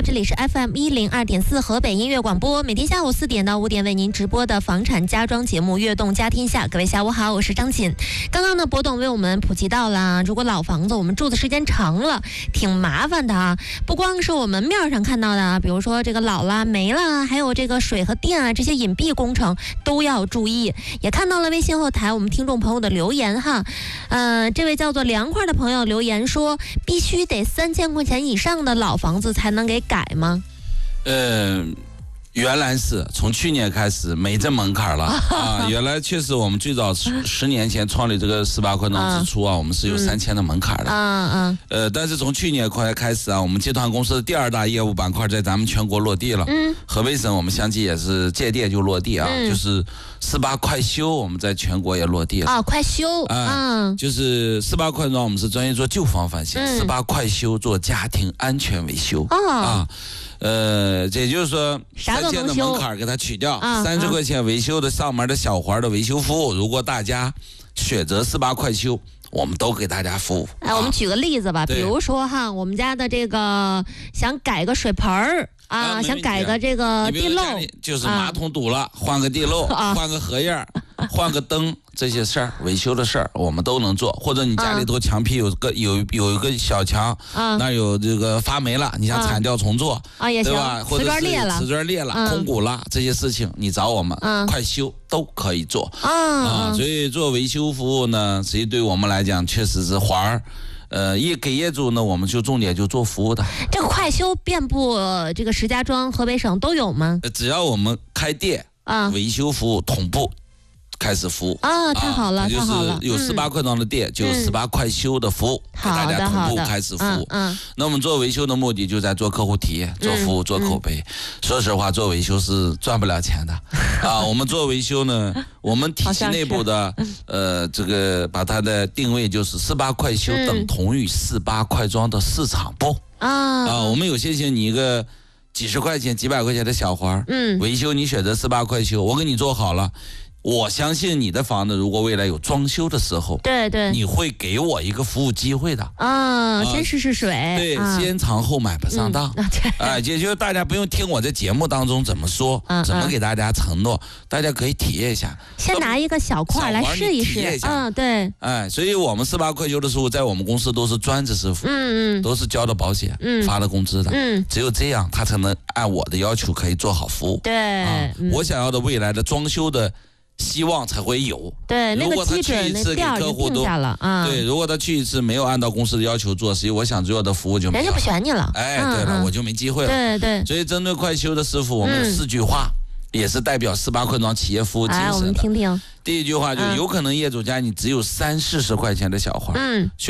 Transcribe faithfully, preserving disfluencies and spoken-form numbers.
这里是 F M 一零二点四河北音乐广播，每天下午四点到五点为您直播的房产家装节目《悦动家天下》。各位下午好，我是张锦。刚刚呢，博董为我们普及到了，如果老房子我们住的时间长了，挺麻烦的啊。不光是我们面上看到的啊，比如说这个老了没了，还有这个水和电啊这些隐蔽工程都要注意。也看到了微信后台我们听众朋友的留言哈，呃，这位叫做凉快的朋友留言说，必须得三千块钱以上的老房子才能给改吗？ 呃，原来是从去年开始没这门槛了啊。原来确实我们最早十十年前创立这个十八块装之初啊，我们是有三千的门槛的。嗯嗯。呃，但是从去年快开始啊，我们集团公司的第二大业务板块在咱们全国落地了。嗯。河北省我们相继也是借店就落地啊，嗯、就是十八快修我们在全国也落地了。 啊，快修。 嗯。就是十八快装我们是专业做旧房翻新，十八、嗯、快修做家庭安全维修。哦。啊。呃，也就是说，三千的门槛给它取掉，三十块钱维修的上门的小环的维修服务，如果大家选择十八快修，我们都给大家服务。 哎、啊，我们举个例子吧，比如说哈，我们家的这个想改个水盆儿啊，啊想改个这个地漏， 就是马桶堵了，啊、换个地漏，啊、换个荷叶，换个灯。这些事儿维修的事儿我们都能做，或者你家里头墙皮有个有有一个小墙，啊、那有这个发霉了，你想铲掉重做啊也行， 对吧？或者是瓷砖裂了、嗯、空鼓了，这些事情你找我们，嗯、快修都可以做啊、啊。所以做维修服务呢，实际对我们来讲确实是环儿。呃，业给业主呢，我们就重点就做服务的。 这个快修遍布、呃、这个石家庄、河北省都有吗？ 只要我们开店啊，维修服务同步。开始服务啊，太好了， 太好了！就是有十八块装的店，嗯、就有十八快修的服务，嗯、给大家同步开始服务。嗯，嗯那我们做维修的目的就在做客户体验、做服务、做口碑。嗯、说实话，做维修是赚不了钱的啊。我们做维修呢，我们体系内部的呃，这个把它的定位就是十八快修等同于十八快装的市场部啊啊。我们有些钱你一个几十块钱、几百块钱的小环，嗯，维修你选择十八快修，我给你做好了。我相信你的房子如果未来有装修的时候， 对对， 你会给我一个服务机会的啊、呃，先试试水， 对，啊、先尝后买不上当，哎、嗯呃，也就是大家不用听我在节目当中怎么说，嗯、怎么给大家承诺，嗯、大家可以体验一下， 先拿一个小块来试一试， 一嗯，对， 哎，所以我们十八快修的时候，在我们公司都是专职师傅，嗯嗯，都是交的保险，嗯，发了工资的，嗯，只有这样他才能按我的要求可以做好服务， 对， 啊嗯、我想要的未来的装修的。希望才会有。 对， 如果他去一次给客户都了啊， 对，如果他去一次没有按照公司的要求做，实际我想做的服务就没有， 人家不选你了。 哎，对了，嗯、我就没机会了。 对对。 所以针对快修的师傅，我们有四句话，嗯、也是代表十八块装企业服务精神的。 哎，我们听听。 第一句话就有可能业主家你只有三四十块钱的小花，嗯。